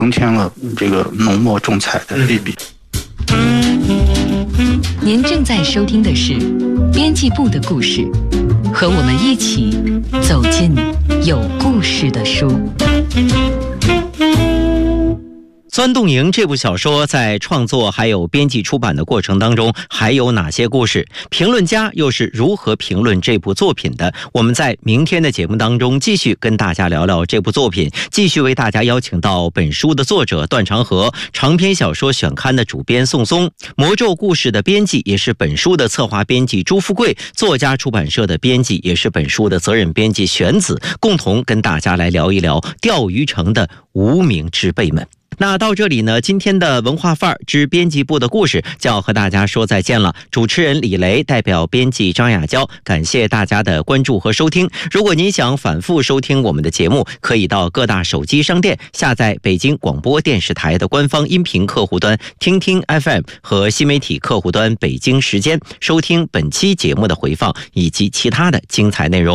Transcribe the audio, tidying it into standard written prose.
增添了这个浓墨重彩的笔笔。 您正在收听的是编辑部的故事，和我们一起走进有故事的书。 钻洞营这部小说在创作还有编辑出版的过程当中还有哪些故事？评论家又是如何评论这部作品的？我们在明天的节目当中继续跟大家聊聊这部作品，继续为大家邀请到本书的作者段长河、长篇小说选刊的主编宋松、魔咒故事的编辑也是本书的策划编辑朱富贵、作家出版社的编辑也是本书的责任编辑玄子，共同跟大家来聊一聊钓鱼城的无名之辈们。那到这里呢，今天的文化范儿之编辑部的故事就要和大家说再见了。主持人李雷代表编辑张雅娇，感谢大家的关注和收听。如果您想反复收听我们的节目，可以到各大手机商店下载北京广播电视台的官方音频客户端听听 FM 和新媒体客户端北京时间，收听本期节目的回放以及其他的精彩内容。